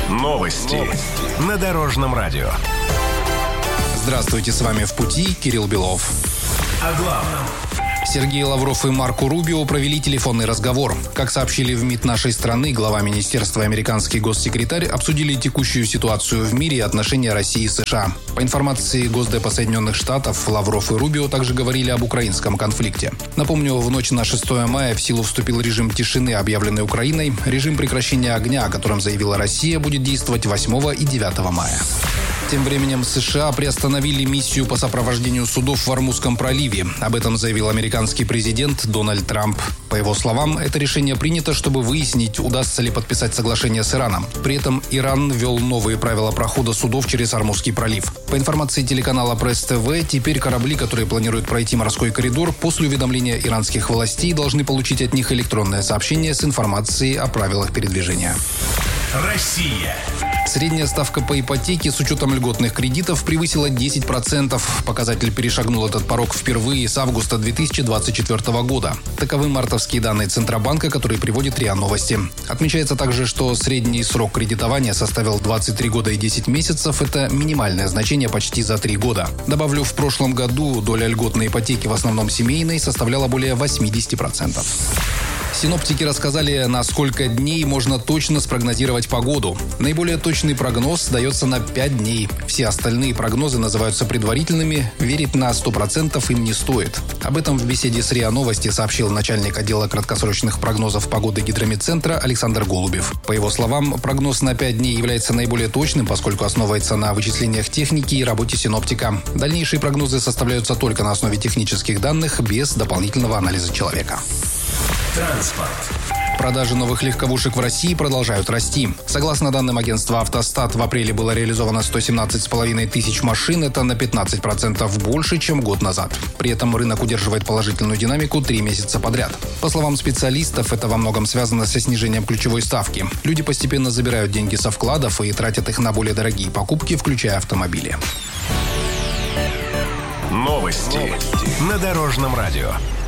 Новости на Дорожном радио. Здравствуйте, с вами «В пути» Кирилл Белов. О главном. Сергей Лавров и Марко Рубио провели телефонный разговор. Как сообщили в МИД нашей страны, глава министерства и американский госсекретарь обсудили текущую ситуацию в мире и отношения России и США. По информации Госдепа Соединенных Штатов, Лавров и Рубио также говорили об украинском конфликте. Напомню, в ночь на 6 мая в силу вступил режим тишины, объявленный Украиной. Режим прекращения огня, о котором заявила Россия, будет действовать 8 и 9 мая. Тем временем США приостановили миссию по сопровождению судов в Ормузском проливе. Об этом заявил американский президент Дональд Трамп. По его словам, это решение принято, чтобы выяснить, удастся ли подписать соглашение с Ираном. При этом Иран ввел новые правила прохода судов через Ормузский пролив. По информации телеканала Пресс ТВ, теперь корабли, которые планируют пройти морской коридор, после уведомления иранских властей должны получить от них электронное сообщение с информацией о правилах передвижения. Россия. Средняя ставка по ипотеке с учетом льготных кредитов превысила 10%. Показатель перешагнул этот порог впервые с августа 2024 года. Таковы мартовские данные Центробанка, которые приводит РИА Новости. Отмечается также, что средний срок кредитования составил 23 года и 10 месяцев. Это минимальное значение почти за 3 года. Добавлю, в прошлом году доля льготной ипотеки, в основном семейной, составляла более 80%. Синоптики рассказали, на сколько дней можно точно спрогнозировать погоду. Наиболее точный прогноз дается на 5 дней. Все остальные прогнозы называются предварительными, верить на 100% им не стоит. Об этом в беседе с РИА Новости сообщил начальник отдела краткосрочных прогнозов погоды Гидрометцентра Александр Голубев. По его словам, прогноз на 5 дней является наиболее точным, поскольку основывается на вычислениях техники и работе синоптика. Дальнейшие прогнозы составляются только на основе технических данных, без дополнительного анализа человека. Транспорт. Продажи новых легковушек в России продолжают расти. Согласно данным агентства «Автостат», в апреле было реализовано 117,5 тысяч машин. Это на 15% больше, чем год назад. При этом рынок удерживает положительную динамику 3 месяца подряд. По словам специалистов, это во многом связано со снижением ключевой ставки. Люди постепенно забирают деньги со вкладов и тратят их на более дорогие покупки, включая автомобили. Новости на Дорожном радио.